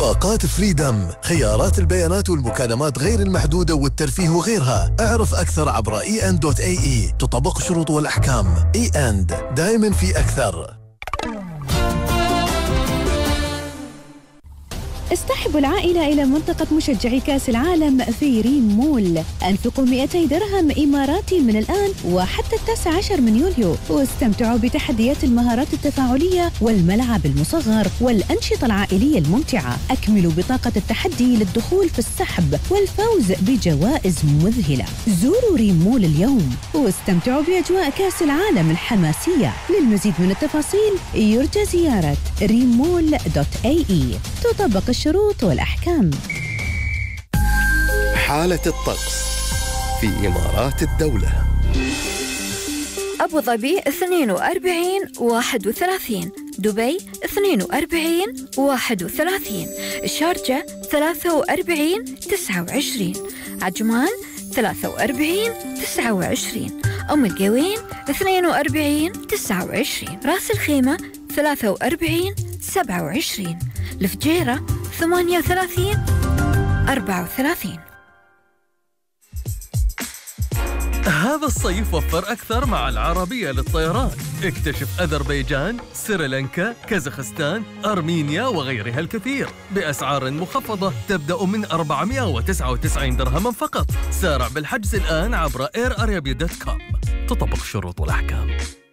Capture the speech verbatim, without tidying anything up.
باقات فريدم، خيارات البيانات والمكالمات غير المحدودة والترفيه وغيرها. اعرف أكثر عبر اي ان دوت اي اي. تطبق الشروط والأحكام. اي اند، دائما في أكثر. اصطحبوا العائلة إلى منطقة مشجعي كأس العالم في ريم مول. أنفقوا مئتي درهم إماراتي من الآن وحتى التاسع عشر من يوليو، واستمتعوا بتحديات المهارات التفاعلية والملعب المصغر والأنشطة العائلية الممتعة. أكملوا بطاقة التحدي للدخول في السحب والفوز بجوائز مذهلة. زوروا ريم مول اليوم واستمتعوا بأجواء كأس العالم الحماسية. للمزيد من التفاصيل يرجى زيارة ريم مول دوت اي اي. تطبق الشروط والأحكام. حالة الطقس في إمارات الدولة. أبو ظبي اثنين وأربعين واحد وثلاثين، دبي اثنين وأربعين واحد وثلاثين، الشارجة ثلاثة وأربعين تسعة وعشرين، عجمان ثلاثة وأربعين تسعة وعشرين، أم القوين اثنين وأربعين تسعة وعشرين، راس الخيمة ثلاثة وأربعين سبعة وعشرين، الفجيرة ثمانية وثلاثين أربعة وثلاثين. هذا الصيف وفر أكثر مع العربية للطيران. اكتشف أذربيجان، سريلانكا، كازاخستان، أرمينيا وغيرها الكثير بأسعار مخفضة تبدأ من أربعمئة وتسعة وتسعين درهما فقط. سارع بالحجز الآن عبر اير ارابيا دوت كوم. تطبق الشروط والأحكام.